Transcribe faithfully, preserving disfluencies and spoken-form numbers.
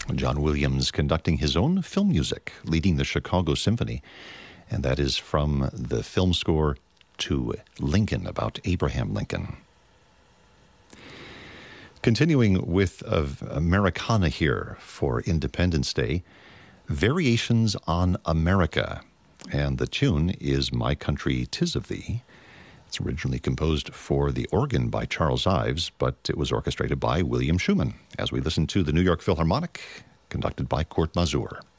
John Williams conducting his own film music, leading the Chicago Symphony, and that is from the film score to Lincoln, about Abraham Lincoln. Continuing with uh, Americana here for Independence Day, Variations on America, and the tune is My Country 'Tis of Thee. It's originally composed for the organ by Charles Ives, but it was orchestrated by William Schumann, as we listen to the New York Philharmonic, conducted by Kurt Masur.